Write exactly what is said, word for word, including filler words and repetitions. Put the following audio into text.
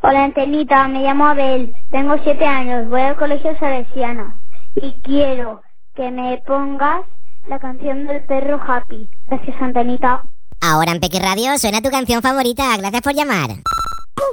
Hola, Antenita, me llamo Abel, tengo siete años, voy al colegio Salesiano y quiero que me pongas la canción del perro Happy. Gracias, Antenita. Ahora en Peque Radio suena tu canción favorita. Gracias por llamar.